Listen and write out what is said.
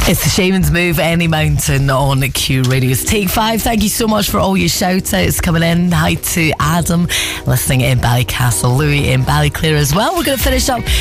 It's the Shaman's Move, Any Mountain on Q Radio's Take 5. Thank you so much for all your shout outs coming in. Hi to Adam listening in Ballycastle, Louis in Ballyclare as well. We're going to finish up